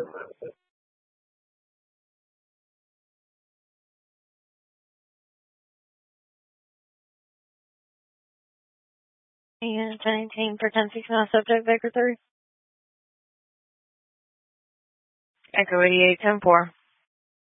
And 19 for 1069 subject Baker 3. Echo 88, 10-4.